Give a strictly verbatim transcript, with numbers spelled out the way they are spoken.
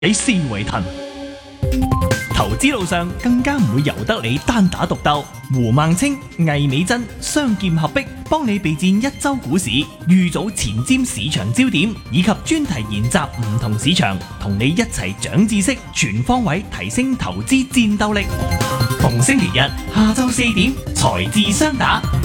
喺思維騰。投資路上更加唔會由得你單打獨鬥，胡孟青、魏美珍雙劍合璧，幫你備戰一周股市，預早前瞻市場焦點，以及專題研習唔同市場，同你一齊長知識，全方位提升投資戰鬥力。逢星期日下晝四點，財智雙打。